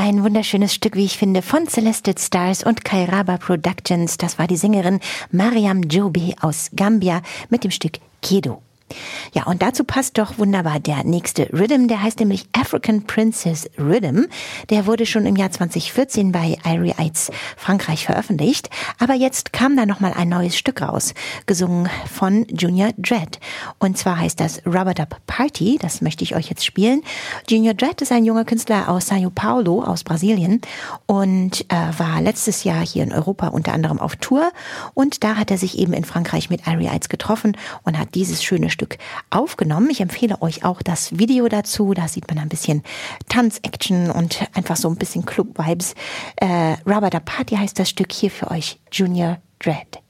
Ein wunderschönes Stück, wie ich finde, von Celested Stars und Kairaba Productions. Das war die Sängerin Mariam Jobe aus Gambia mit dem Stück Kedo. Ja, und dazu passt doch wunderbar der nächste Rhythm, der heißt nämlich African Princess Rhythm. Der wurde schon im Jahr 2014 bei Irie Eids Frankreich veröffentlicht, aber jetzt kam da nochmal ein neues Stück raus, gesungen von Junior Dread. Und zwar heißt das Rub-a-Dub Party, das möchte ich euch jetzt spielen. Junior Dread ist ein junger Künstler aus São Paulo, aus Brasilien, und war letztes Jahr hier in Europa unter anderem auf Tour, und da hat er sich eben in Frankreich mit Irie Eids getroffen und hat dieses schöne Stück aufgenommen. Ich empfehle euch auch das Video dazu. Da sieht man ein bisschen Tanz-Action und einfach so ein bisschen Club-Vibes. Rub-a-Dub Party heißt das Stück, hier für euch Junior Dread.